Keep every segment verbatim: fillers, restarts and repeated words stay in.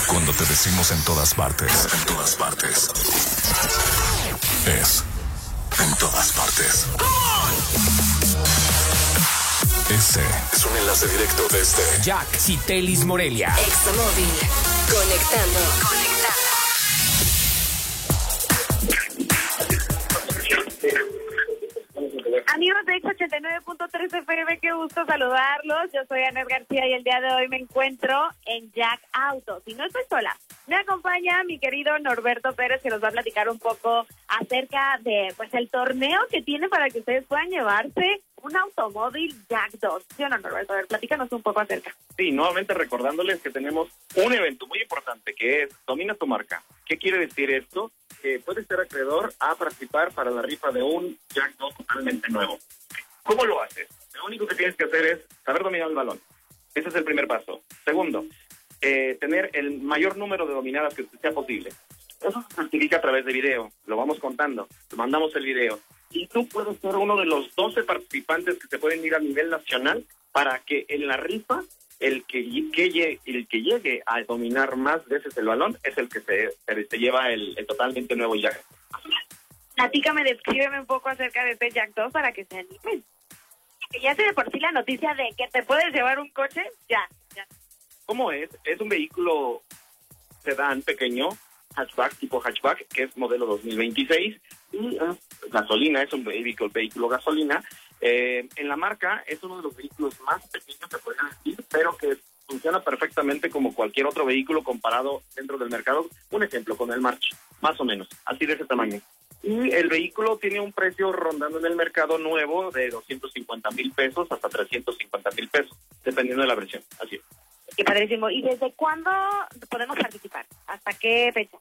Cuando te decimos en todas partes, en todas partes, es en todas partes. Ese es un enlace directo desde Jack Citelis Morelia. Examóvil. Conectando. Conectando. Amigos de X ochenta y nueve punto tres F M, qué gusto saludarlos. Yo soy Anet García y el día de hoy me encuentro en Jack Autos. Y no estoy sola. Me acompaña mi querido Norberto Pérez, que nos va a platicar un poco acerca de pues el torneo que tiene para que ustedes puedan llevarse un automóvil Jack dos. ¿Sí o no, Norberto? A ver, platícanos un poco acerca. Sí, nuevamente recordándoles que tenemos un evento muy importante que es Domina tu marca. ¿Qué quiere decir esto? Que puedes ser acreedor a participar para la rifa de un Jack dos totalmente nuevo. ¿Cómo lo haces? Lo único que tienes que hacer es saber dominar el balón. Ese es el primer paso. Segundo, eh, tener el mayor número de dominadas que sea posible. Eso se certifica a través de video. Lo vamos contando. Te mandamos el video. Y tú puedes ser uno de los doce participantes que se pueden ir a nivel nacional para que en la rifa el que, que, el que llegue a dominar más veces el balón es el que se, se, se lleva el, el totalmente nuevo Jack. Platícame, descríbeme un poco acerca de este Jack dos para que se animen. Que ya sé de por sí la noticia de que te puedes llevar un coche, ya, ya. ¿Cómo es? Es un vehículo sedán pequeño, hatchback, tipo hatchback, que es modelo dos mil veintiséis, y es gasolina, es un vehículo, vehículo gasolina. Eh, en la marca es uno de los vehículos más pequeños, se podría decir, pero que funciona perfectamente como cualquier otro vehículo comparado dentro del mercado. Un ejemplo, con el March, más o menos, así de ese tamaño. Y el vehículo tiene un precio rondando en el mercado nuevo de doscientos cincuenta mil pesos hasta trescientos cincuenta mil pesos, dependiendo de la versión. Así es. Qué padrísimo. ¿Y desde cuándo podemos participar? ¿Hasta qué fecha?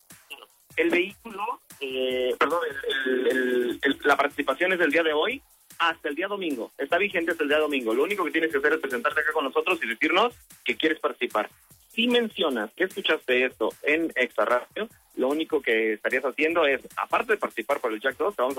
El vehículo, eh, perdón, el, el, el, la participación es del día de hoy hasta el día domingo. Está vigente hasta el día domingo. Lo único que tienes que hacer es presentarte acá con nosotros y decirnos que quieres participar. Si mencionas que escuchaste esto en Extra Radio, lo único que estarías haciendo es, aparte de participar por el Jack dos, te vamos a